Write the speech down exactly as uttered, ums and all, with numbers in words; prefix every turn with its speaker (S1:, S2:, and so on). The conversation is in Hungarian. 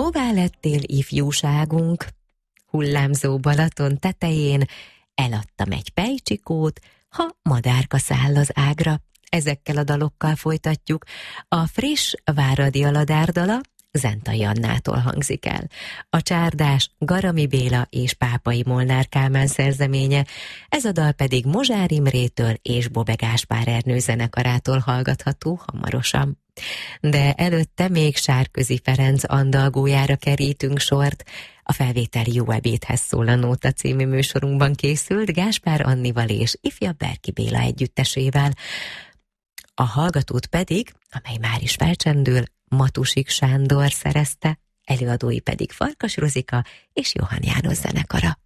S1: hová lettél ifjúságunk? Hullámzó Balaton tetején eladtam egy pejcsikót, ha madárka száll az ágra. Ezekkel a dalokkal folytatjuk. A friss Váradi Aladárdala Zentai Annától hangzik el. A csárdás Garami Béla és Pápai Molnár Kálmán szerzeménye, ez a dal pedig Mozsár Imrétől és Bobbe Gáspár Ernő zenekarától hallgatható hamarosan. De előtte még Sárközi Ferenc andalgójára kerítünk sort. A felvétel Jó ebédhez szól a Nóta című műsorunkban készült Gáspár Annival és ifjabb Berki Béla együttesével. A hallgatót pedig, amely már is felcsendül, Matusik Sándor szerezte, előadói pedig Farkas Rozika és Johann János zenekara.